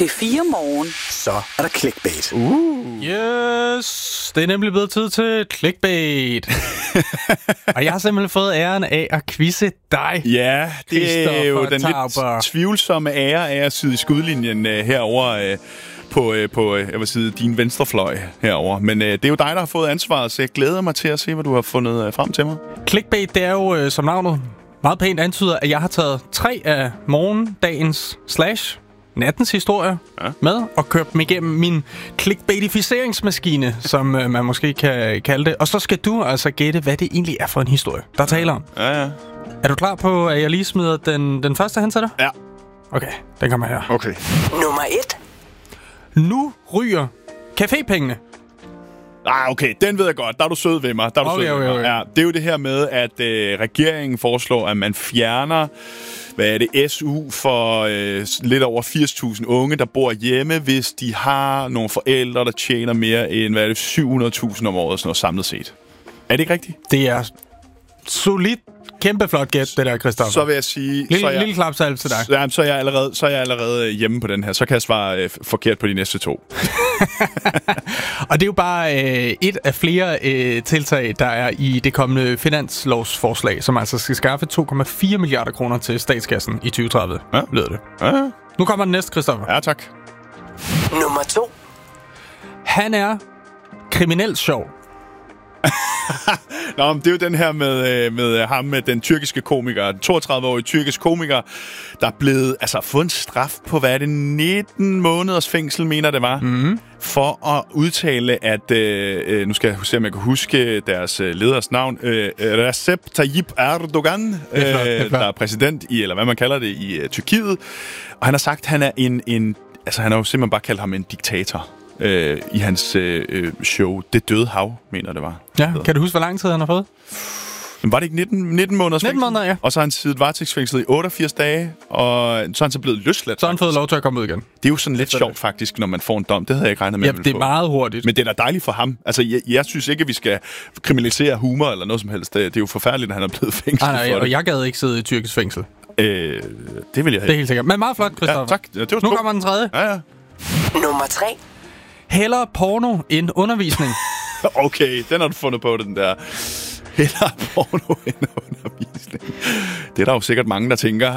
P4 Morgen. Så er der clickbait. Yes, det er nemlig blevet tid til clickbait. Og jeg har simpelthen fået æren af at quizze dig. Ja, det er jo den Tauber. lidt tvivlsomme ære af at sidde i skudlinjen herover på jeg vil sige, din venstrefløj herover. Men det er jo dig, der har fået ansvaret, så jeg glæder mig til at se, hvad du har fundet frem til mig. Clickbait, det er jo, som navnet meget pænt antyder, at jeg har taget 3 af morgendagens / nattens historier med og kørt dem igennem min clickbaitificeringsmaskine, som man måske kan kalde det. Og så skal du altså gætte, hvad det egentlig er for en historie, der taler om. Ja. Er du klar på, at jeg lige smider den første hen til dig? Ja. Okay, den kommer her. Okay. Nummer 1. Nu ryger cafépengene. Okay, den ved jeg godt. Der er du sød ved mig. Okay. Ja, det er jo det her med, at regeringen foreslår, at man fjerner, SU for lidt over 80.000 unge, der bor hjemme, hvis de har nogle forældre, der tjener mere end, 700.000 om året, sådan noget samlet set. Er det ikke rigtigt? Det er solidt, kæmpe flot gæt, det der, Christoffer. Så vil jeg sige... Lille klapsalve til dig. Ja, så er jeg allerede hjemme på den her. Så kan jeg svare forkert på de næste 2. Og det er jo bare et af flere tiltag, der er i det kommende finanslovsforslag, som altså skal skaffe 2,4 milliarder kroner til statskassen i 2030. Ja. Lyder det. Ja. Nu kommer den næste, Christoffer. Ja, tak. Nummer 2. Han er kriminelt sjov. Nå, men det er jo den her med ham, med den tyrkiske komiker, den 32-årige tyrkisk komiker, der er blevet, fået en straf på, 19 måneders fængsel, mener det var, for at udtale, at, nu skal jeg se, om jeg kan huske deres leders navn, Recep Tayyip Erdogan, der er præsident i, eller hvad man kalder det, i Tyrkiet, og han har sagt, at han er han har jo simpelthen bare kaldt ham en diktator. I hans show Det Døde Hav, mener det var. Ja, kan du huske, hvor lang tid han har fået? Men var det ikke 19 måneders fængsel? 19 måneder, ja. Og så har han siddet varetægtsfængslet i 88 dage, og så er han så blevet løsladt. Så har han fået lov til at komme ud igen. Det er jo sådan lidt sjovt faktisk, når man får en dom. Det havde jeg ikke regnet med, Ja, det er meget hurtigt. Men det er da dejligt for ham. Jeg synes ikke, at vi skal kriminalisere humor eller noget som helst. Det er jo forfærdeligt, at han er blevet fængslet for det. Og jeg gad ikke sidde i tyrkisk fængsel. Det vil jeg have. Det er helt sikkert. Men meget flot, Christoffer. Ja, tak. Ja, det var nu kommer den tredje. Ja. Nummer 3. Hellere porno end undervisning. Okay, den har du fundet på, den der. Hellere porno end undervisning. Det er der jo sikkert mange, der tænker.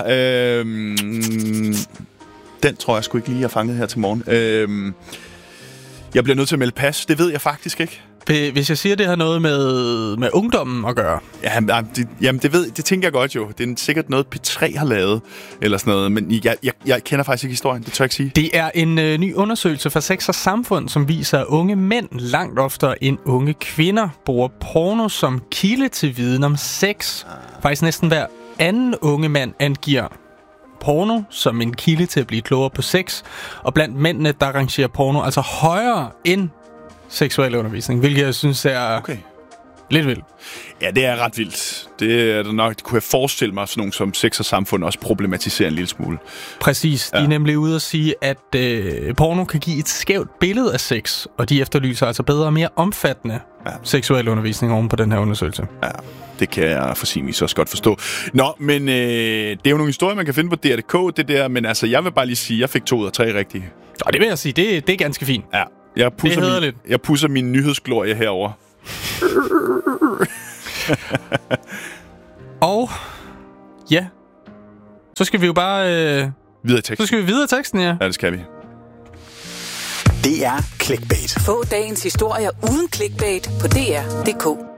Den tror jeg sgu ikke lige, jeg har fanget her til morgen. Jeg bliver nødt til at melde pas. Det ved jeg faktisk ikke. Hvis jeg siger, det har noget med ungdommen at gøre. Det tænker jeg godt jo. Det er sikkert noget, P3 har lavet, eller sådan noget. Men jeg kender faktisk ikke historien. Det tør jeg ikke sige. Det er en ny undersøgelse fra Sex og Samfund, som viser, at unge mænd langt oftere end unge kvinder bruger porno som kilde til viden om sex. Faktisk næsten hver anden unge mand angiver porno som en kilde til at blive klogere på sex. Og blandt mændene, der rangerer porno altså højere end seksuel undervisning, hvilket jeg synes er lidt vildt. Ja, det er ret vildt. Det er nok, det kunne jeg forestille mig, sådan nogle som Sex og Samfund også problematiserer en lille smule. Præcis. Ja. De er nemlig ude at sige, at porno kan give et skævt billede af sex, og de efterlyser altså bedre og mere omfattende seksuel undervisning oven på den her undersøgelse. Ja, det kan jeg for sin vis også godt forstå. Nå, men det er jo nogle historier, man kan finde på DR.dk, det der, men jeg vil bare lige sige, at jeg fik 2 ud af 3 rigtige. Og det vil jeg sige, det er ganske fint. Ja. Jeg pusser min nyhedsglorie herover. Og ja, så skal vi jo bare videre i teksten. Så skal vi videre i teksten, ja. Ja, det skal vi. Det er clickbait. Få dagens historier uden clickbait på DR.dk.